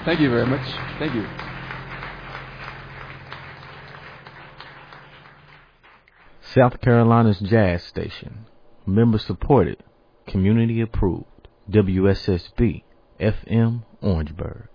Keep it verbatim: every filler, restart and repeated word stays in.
Thank you very much. Thank you. South Carolina's Jazz Station. Member supported. Community approved. W S S B F M Orangeburg.